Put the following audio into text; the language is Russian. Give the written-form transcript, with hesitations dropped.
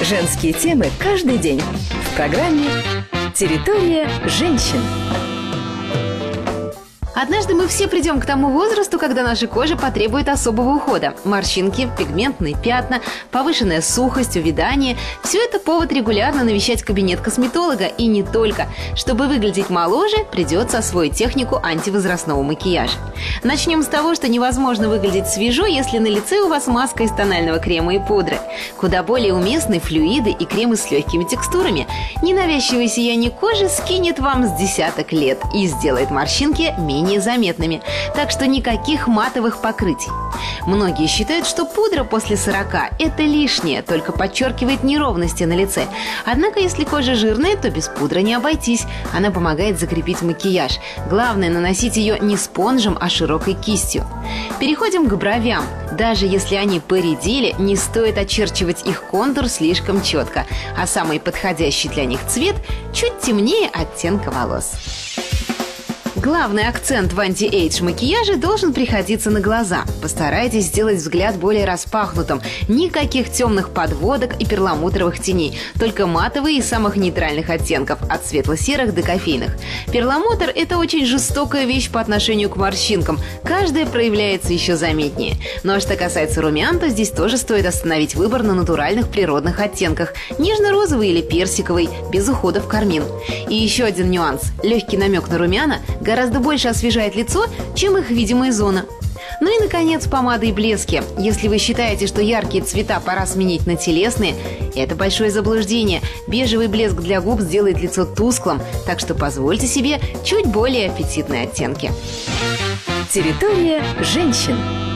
Женские темы каждый день в программе «Территория женщин». Однажды мы все придем к тому возрасту, когда наша кожа потребует особого ухода. Морщинки, пигментные пятна, повышенная сухость, увядание – все это повод регулярно навещать кабинет косметолога. И не только. Чтобы выглядеть моложе, придется освоить технику антивозрастного макияжа. Начнем с того, что невозможно выглядеть свежо, если на лице у вас маска из тонального крема и пудры. Куда более уместны флюиды и кремы с легкими текстурами. Ненавязчивое сияние кожи скинет вам с десяток лет и сделает морщинки менее заметными, так что никаких матовых покрытий. Многие считают, что пудра после 40 – это лишнее, только подчеркивает неровности на лице. Однако, если кожа жирная, то без пудры не обойтись. Она помогает закрепить макияж. Главное – наносить ее не спонжем, а широкой кистью. Переходим к бровям. Даже если они поредели, не стоит очерчивать их контур слишком четко, а самый подходящий для них цвет – чуть темнее оттенка волос. Главный акцент в анти-эйдж макияже должен приходиться на глаза. Постарайтесь сделать взгляд более распахнутым. Никаких темных подводок и перламутровых теней. Только матовые из самых нейтральных оттенков, от светло-серых до кофейных. Перламутр – это очень жестокая вещь по отношению к морщинкам. Каждая проявляется еще заметнее. Ну а что касается румян, то здесь тоже стоит остановить выбор на натуральных природных оттенках. Нежно-розовый или персиковый, без ухода в кармин. И еще один нюанс. Легкий намек на румяна гораздо больше освежает лицо, чем их видимая зона. Ну и, наконец, помады и блески. Если вы считаете, что яркие цвета пора сменить на телесные, это большое заблуждение. Бежевый блеск для губ сделает лицо тусклым, так что позвольте себе чуть более аппетитные оттенки. Территория женщин.